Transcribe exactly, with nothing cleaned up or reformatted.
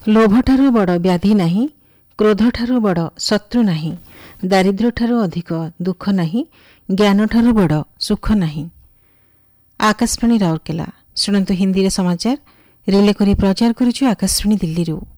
ଲୋଭଠାରୁ ବଡ଼ ବ୍ୟାଧି ନାହିଁ, କ୍ରୋଧଠାରୁ ବଡ଼ ଶତ୍ରୁ ନାହିଁ, ଦାରିଦ୍ର୍ୟଠାରୁ ଅଧିକ ଦୁଃଖ ନାହିଁ, ଜ୍ଞାନଠାରୁ ବଡ଼ ସୁଖ ନାହିଁ। ଆକାଶବାଣୀ ରାଉରକେଲା। ଶୁଣନ୍ତୁ ହିନ୍ଦୀରେ ସମାଚାର ରିଲେ କରି ପ୍ରଚାର କରୁଛୁ ଆକାଶବାଣୀ ଦିଲ୍ଲୀରୁ।